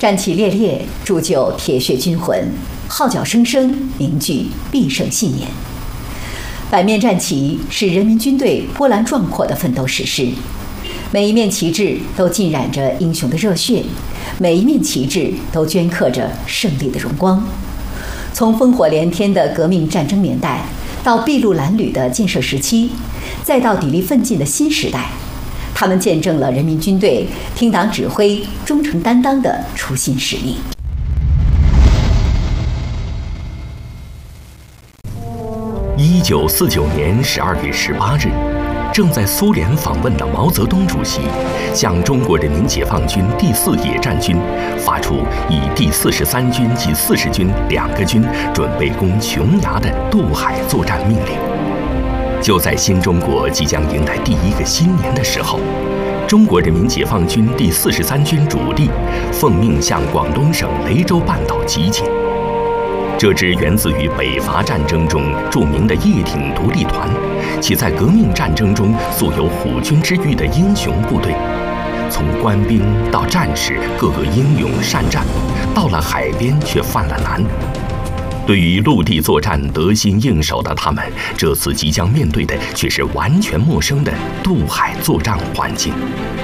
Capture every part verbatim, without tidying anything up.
战旗猎猎，铸就铁血军魂，号角声声，凝聚必胜信念。百面战旗是人民军队波澜壮阔的奋斗史诗，每一面旗帜都浸染着英雄的热血，每一面旗帜都镌刻着胜利的荣光。从烽火连天的革命战争年代，到筚路蓝缕的建设时期，再到砥砺奋进的新时代，他们见证了人民军队听党指挥、忠诚担当的初心使命。 一九四九年十二月十八日，正在苏联访问的毛泽东主席向中国人民解放军第四野战军发出以第四十三军及四十军两个军准备攻琼崖的渡海作战命令。就在新中国即将迎来第一个新年的时候，中国人民解放军第四十三军主力奉命向广东省雷州半岛集结。这支源自于北伐战争中著名的叶挺独立团，其在革命战争中素有虎军之誉的英雄部队，从官兵到战士，个个英勇善战，到了海边却犯了难。对于陆地作战得心应手的他们，这次即将面对的却是完全陌生的渡海作战环境。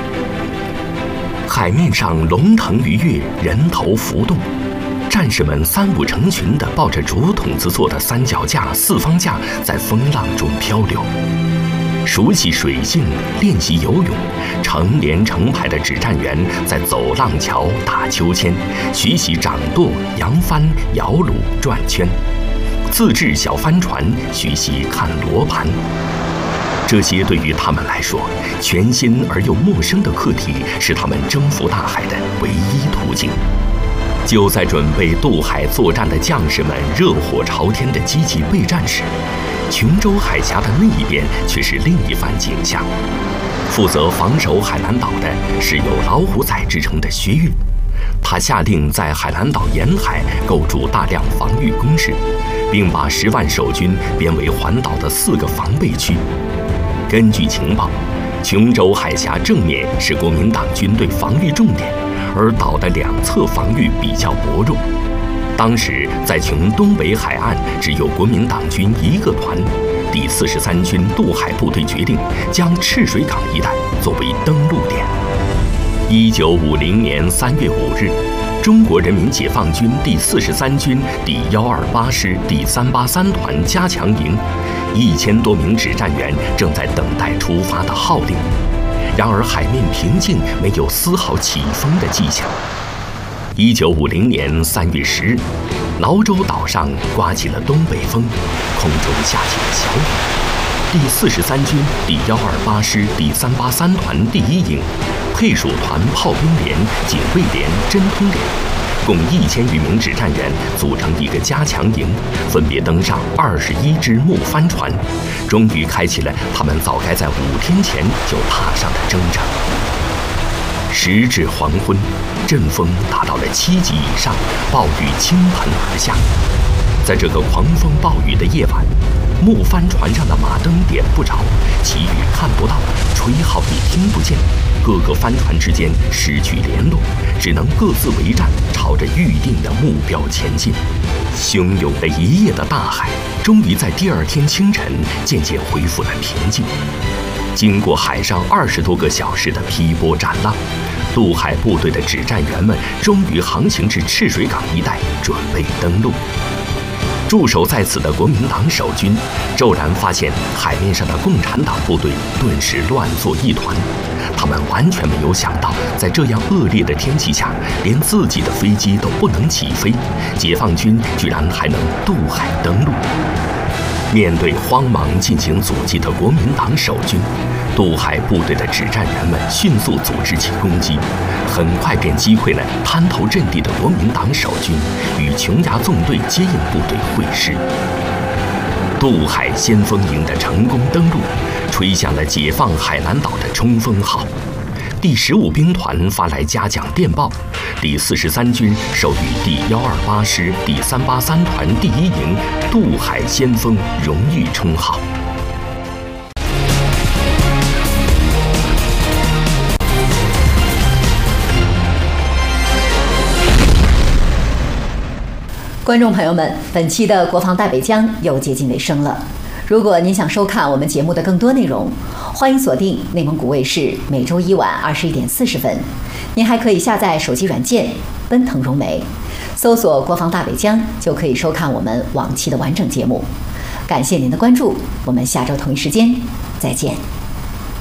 海面上龙腾鱼跃，人头浮动，战士们三五成群地抱着竹筒子做的三脚架、四方架，在风浪中漂流。熟悉水性、练习游泳，成连成排的指战员在走浪桥、打秋千，学习掌舵、扬帆、摇橹、转圈，自制小帆船，学习看罗盘。这些对于他们来说，全新而又陌生的课题，是他们征服大海的唯一途径。就在准备渡海作战的将士们热火朝天的积极备战时，琼州海峡的那一边却是另一番景象。负责防守海南岛的是有老虎仔之称的薛岳，他下令在海南岛沿海构筑大量防御工事，并把十万守军编为环岛的四个防备区。根据情报，琼州海峡正面是国民党军队防御重点，而岛的两侧防御比较薄弱。当时在琼东北海岸只有国民党军一个团，第四十三军渡海部队决定将赤水港一带作为登陆点。一九五零年三月五日，中国人民解放军第四十三军第幺二八师第三八三团加强营，一千多名指战员正在等待出发的号令。然而海面平静，没有丝毫起风的迹象。一九五零年三月十日，瀘州岛上刮起了东北风，空中下起了小雨。第四十三军第幺二八师第三八三团第一营、配属团炮兵连、警卫连、侦通连，共一千余名指战员组成一个加强营，分别登上二十一只木帆船，终于开启了他们早该在五天前就踏上的征程。时至黄昏，阵风达到了七级以上，暴雨倾盆而下。在这个狂风暴雨的夜晚，木帆船上的马灯点不着，旗语看不到，吹号你听不见，各个帆船之间失去联络，只能各自为战，朝着预定的目标前进。汹涌了一夜的大海，终于在第二天清晨渐渐恢复了平静。经过海上二十多个小时的劈波斩浪，渡海部队的指战员们终于航行至赤水港一带，准备登陆。驻守在此的国民党守军骤然发现海面上的共产党部队顿时乱作一团，他们完全没有想到，在这样恶劣的天气下，连自己的飞机都不能起飞，解放军居然还能渡海登陆。面对慌忙进行阻击的国民党守军，渡海部队的指战员们迅速组织起攻击，很快便击溃了滩头阵地的国民党守军，与琼崖纵队接应部队会师。渡海先锋营的成功登陆，吹响了解放海南岛的冲锋号。第十五兵团发来嘉奖电报，第四十三军授予第幺二八师第三八三团第一营渡海先锋荣誉称号。 观众朋友们，本期的《国防大北疆》又接近尾声了。如果您想收看我们节目的更多内容，欢迎锁定内蒙古卫视每周一晚二十一点四十分。您还可以下载手机软件奔腾融媒，搜索“国防大北疆”就可以收看我们往期的完整节目。感谢您的关注，我们下周同一时间再见。